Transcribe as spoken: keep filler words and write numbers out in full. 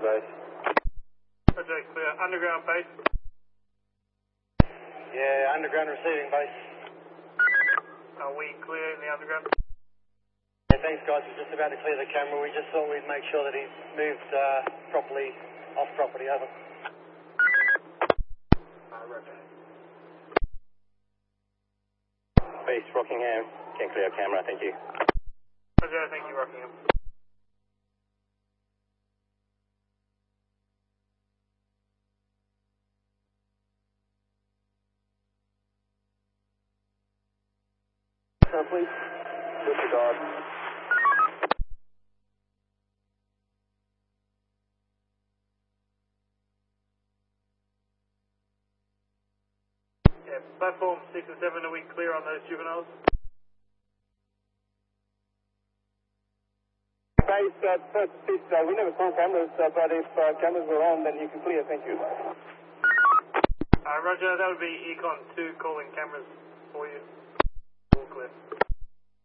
base. Roger, clear. Underground base. Yeah, underground receiving base. Are we clear in the underground? Yeah, thanks guys, we're just about to clear the camera. We just thought we'd make sure that he's moved uh, properly off property, over. Uh, roger. Base Rockingham, can clear camera, thank you. Roger, thank you, Rockingham. Uh, please. Disregard. Yeah, platform six and seven, are we clear on those juveniles? Base, uh, first fit, uh, we never saw cameras, uh, but if uh, cameras were on, then you can clear, thank you. Uh, Roger, that would be Econ two calling cameras for you. All clear.